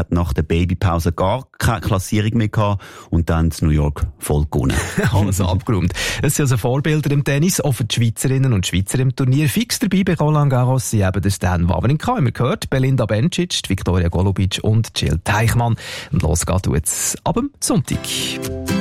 hat nach der Babypause gar keine Klassierung mehr gehabt und dann in New York voll gewonnen. Alles abgeräumt. Es sind also Vorbilder im Tennis, auch für die Schweizerinnen und Schweizer im Turnier. Fix dabei bei Roland Garros sind eben der Stan Wawrinka, haben wir gehört, Belinda Bencic, Viktoria Golubic und Jill Teichmann. Und los geht's jetzt ab dem Sonntag.